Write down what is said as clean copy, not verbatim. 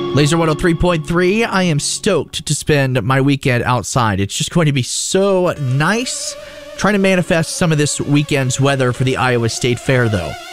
Laser 103.3, I am stoked to spend my weekend outside. It's just going to be so nice. Trying to manifest some of this weekend's weather for the Iowa State Fair, though.